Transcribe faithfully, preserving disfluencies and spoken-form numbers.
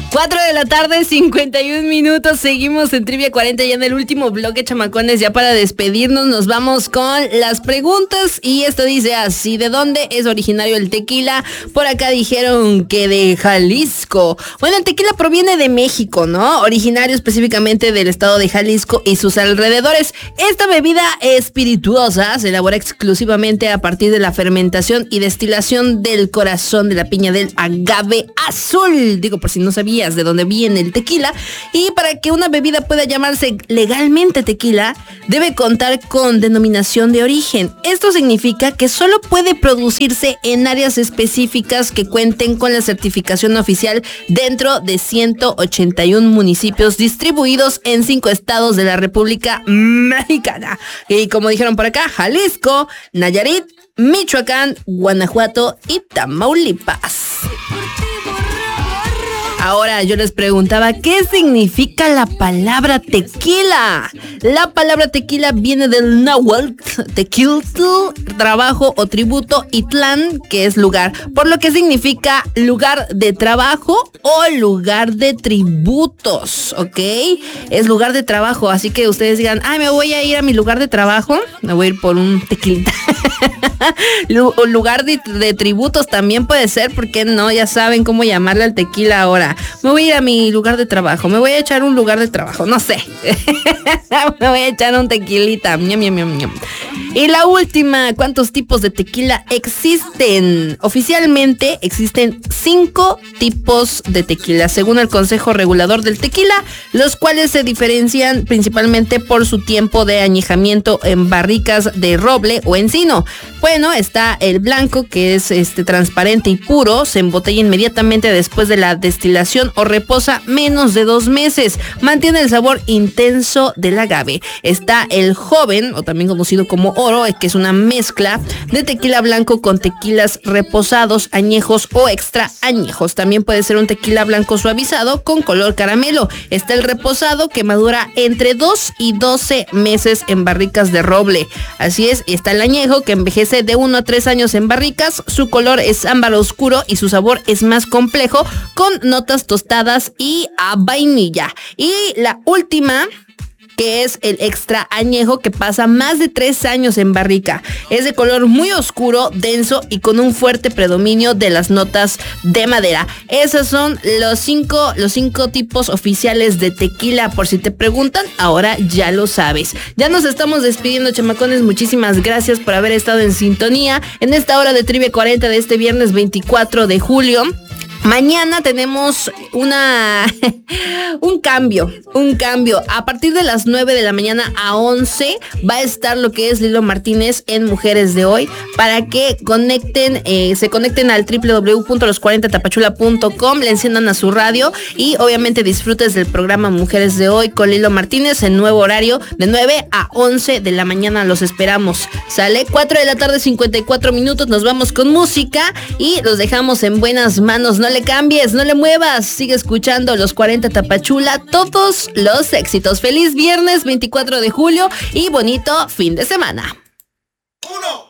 cuatro de la tarde, cincuenta y un minutos. Seguimos en Trivia cuarenta ya en el último bloque, chamacones. Ya para despedirnos nos vamos con las preguntas. Y esto dice así: ¿de dónde es originario el tequila? Por acá dijeron que de Jalisco. Bueno, el tequila proviene de México, ¿no? Originario específicamente del estado de Jalisco y sus alrededores. Esta bebida espirituosa se elabora exclusivamente a partir de la fermentación y destilación del corazón de la piña del agave azul. Digo, por si no sabías de dónde viene el tequila. Y para que una bebida pueda llamarse legalmente tequila, debe contar con denominación de origen. Esto significa que solo puede producirse en áreas específicas que cuenten con la certificación oficial dentro de ciento ochenta y uno municipios distribuidos en cinco estados de la República Mexicana. Y como dijeron por acá, Jalisco, Nayarit, Michoacán, Guanajuato y Tamaulipas. Ahora yo les preguntaba, ¿qué significa la palabra tequila? La palabra tequila viene del náhuatl, tequiltl, trabajo o tributo, y tlán, que es lugar, por lo que significa lugar de trabajo o lugar de tributos, ¿ok? Es lugar de trabajo, así que ustedes digan, ay, me voy a ir a mi lugar de trabajo, me voy a ir por un tequilita. Lugar de, de tributos también puede ser, porque no, ya saben cómo llamarle al tequila ahora. Me voy a ir a mi lugar de trabajo, me voy a echar un lugar de trabajo, no sé. Me voy a echar un tequilita. Miam, miam, miam, miam. Y la última, ¿cuántos tipos de tequila existen? Oficialmente existen cinco tipos de tequila, según el Consejo Regulador del Tequila, los cuales se diferencian principalmente por su tiempo de añejamiento en barricas de roble o encino. Bueno, está el blanco, que es este transparente y puro, se embotella inmediatamente después de la destilación o reposa menos de dos meses. Mantiene el sabor intenso del agave. Está el joven, o también conocido como oro, que es una mezcla de tequila blanco con tequilas reposados, añejos o extra añejos. También puede ser un tequila blanco suavizado con color caramelo. Está el reposado, que madura entre dos y doce meses en barricas de roble. Así es, y está el añejo, que envejece de uno a tres años en barricas. Su color es ámbar oscuro y su sabor es más complejo, con notas tostadas y a vainilla. Y la última, que es el extra añejo, que pasa más de tres años en barrica. Es de color muy oscuro, denso y con un fuerte predominio de las notas de madera. Esos son los cinco, los cinco tipos oficiales de tequila. Por si te preguntan, ahora ya lo sabes. Ya nos estamos despidiendo, chamacones. Muchísimas gracias por haber estado en sintonía en esta hora de Trivia cuarenta de este viernes veinticuatro de julio. Mañana tenemos una un cambio, un cambio. A partir de las nueve de la mañana a once va a estar lo que es Lilo Martínez en Mujeres de Hoy, para que conecten, eh, se conecten al doble u doble u doble u punto los cuarenta tapachula punto com, le enciendan a su radio y obviamente disfrutes del programa Mujeres de Hoy con Lilo Martínez en nuevo horario de nueve a once de la mañana. Los esperamos. Sale cuatro de la tarde, cincuenta y cuatro minutos. Nos vamos con música y los dejamos en buenas manos. No le cambies, no le muevas, sigue escuchando Los cuarenta Tapachula, todos los éxitos. Feliz viernes veinticuatro de julio y bonito fin de semana. Uno.